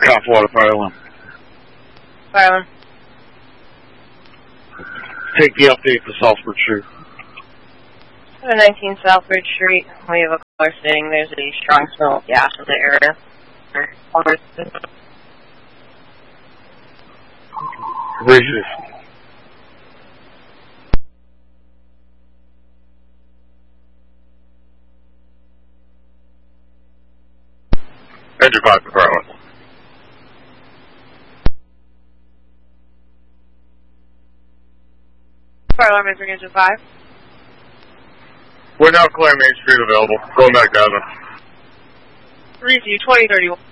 Cop water, fire alarm. Fire alarm. Take the update for Southbridge Street. 19 Southbridge Street. We have a caller saying there's a strong smell of gas in the area. Racist. Engine 5 for fire alarm. Fire alarm answering engine 5. We're now clearing Main Street available. Going back down there. Review 2031.